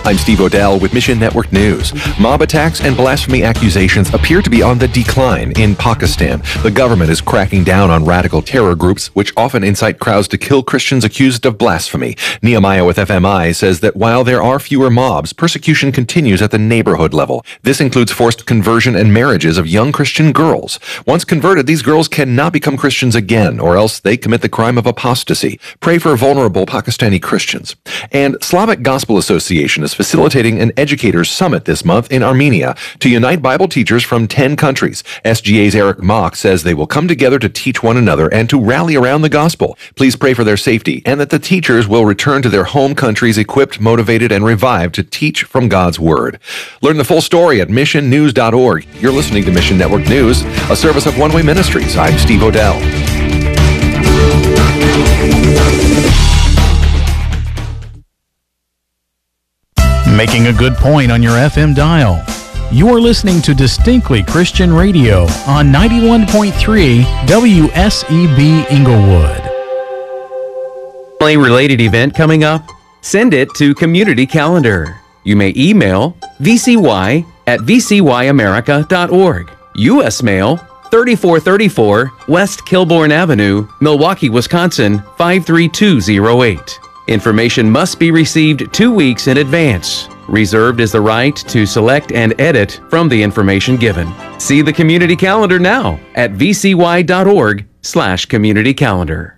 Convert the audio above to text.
I'm Steve Odell with Mission Network News. Mob attacks and blasphemy accusations appear to be on the decline in Pakistan. The government is cracking down on radical terror groups, which often incite crowds to kill Christians accused of blasphemy. Nehemiah with FMI says that while there are fewer mobs, persecution continues at the neighborhood level. This includes forced conversion and marriages of young Christian girls. Once converted, these girls cannot become Christians again, or else they commit the crime of apostasy. Pray for vulnerable Pakistani Christians. And Slavic Gospel Association is facilitating an educators summit this month in Armenia to unite Bible teachers from 10 countries. SGA's Eric Mock says they will come together to teach one another and to rally around the gospel. Please pray for their safety and that the teachers will return to their home countries equipped, motivated, and revived to teach from God's Word. Learn the full story at missionnews.org. You're listening to Mission Network News, a service of One Way Ministries. I'm Steve Odell. Making a good point on your FM dial. You are listening to Distinctly Christian Radio on 91.3 WSEB Inglewood. Related event coming up? Send it to Community Calendar. You may email vcy@vcyamerica.org. U.S. Mail 3434 West Kilbourne Avenue, Milwaukee, Wisconsin 53208. Information must be received 2 weeks in advance. Reserved is the right to select and edit from the information given. See the community calendar now at vcy.org/community calendar.